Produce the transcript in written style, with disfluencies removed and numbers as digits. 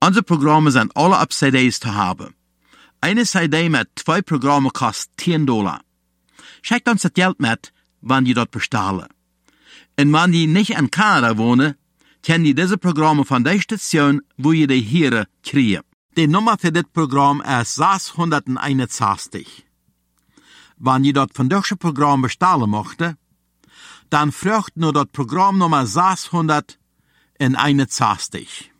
Unsere Programme sind alle auf CDs zu haben. Eine CD mit 2 Programmen kostet $10. Schickt uns das Geld mit, wenn ihr dort bestellen. Und wenn ihr nicht in Kanada wohnen, können ihr diese Programme von der Station, wo ihr die hier kriegt. Die Nummer für das Programm ist 661. Wenn ihr dort von diesem Programm bestellen möchtet, dann fragt nur das Programm Nummer 661.